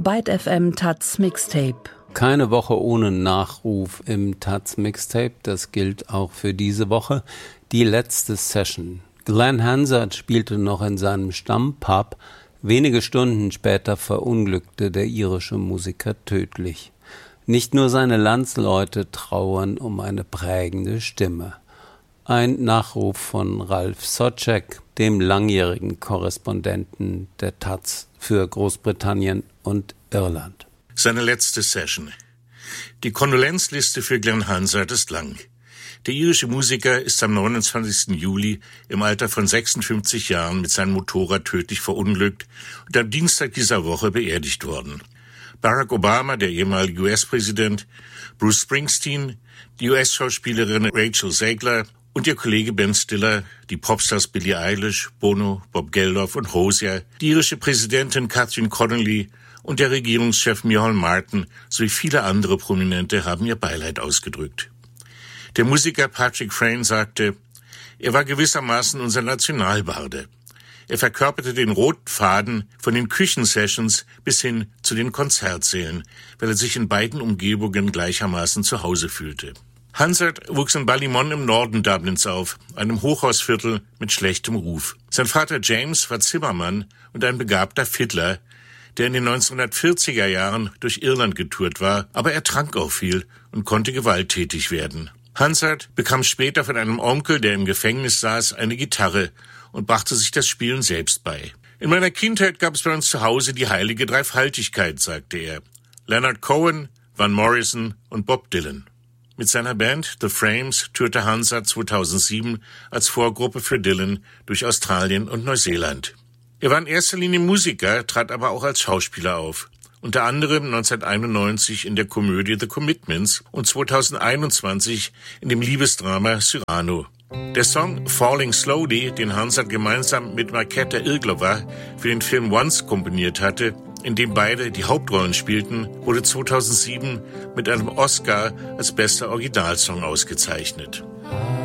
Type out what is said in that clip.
Byte FM Taz Mixtape. Keine Woche ohne Nachruf im Taz Mixtape, das gilt auch für diese Woche. Die letzte Session. Glenn Hansard spielte noch in seinem Stammpub. Wenige Stunden später verunglückte der irische Musiker tödlich. Nicht nur seine Landsleute trauern um eine prägende Stimme. Ein Nachruf von Ralf Soucek, dem langjährigen Korrespondenten der Taz für Großbritannien und Irland. Seine letzte Session. Die Kondolenzliste für Glenn Hansard ist lang. Der irische Musiker ist am 29. Juli im Alter von 56 Jahren mit seinem Motorrad tödlich verunglückt und am Dienstag dieser Woche beerdigt worden. Barack Obama, der ehemalige US-Präsident, Bruce Springsteen, die US-Schauspielerin Rachel Zegler und ihr Kollege Ben Stiller, die Popstars Billie Eilish, Bono, Bob Geldof und Hozier, die irische Präsidentin Catherine Connolly und der Regierungschef Micheál Martin sowie viele andere Prominente haben ihr Beileid ausgedrückt. Der Musiker Patrick Freyne sagte, er war gewissermaßen unser Nationalbarde. Er verkörperte den roten Faden von den Küchensessions bis hin zu den Konzertsälen, weil er sich in beiden Umgebungen gleichermaßen zu Hause fühlte. Hansard wuchs in Ballymun im Norden Dublins auf, einem Hochhausviertel mit schlechtem Ruf. Sein Vater James war Zimmermann und ein begabter Fiddler, der in den 1940er Jahren durch Irland getourt war, aber er trank auch viel und konnte gewalttätig werden. Hansard bekam später von einem Onkel, der im Gefängnis saß, eine Gitarre und brachte sich das Spielen selbst bei. In meiner Kindheit gab es bei uns zu Hause die heilige Dreifaltigkeit, sagte er. Leonard Cohen, Van Morrison und Bob Dylan. Mit seiner Band The Frames tourte Hansard 2007 als Vorgruppe für Dylan durch Australien und Neuseeland. Er war in erster Linie Musiker, trat aber auch als Schauspieler auf. Unter anderem 1991 in der Komödie The Commitments und 2021 in dem Liebesdrama Cyrano. Der Song Falling Slowly, den Hansard gemeinsam mit Markéta Irglova für den Film Once komponiert hatte, in dem beide die Hauptrollen spielten, wurde 2007 mit einem Oscar als bester Originalsong ausgezeichnet.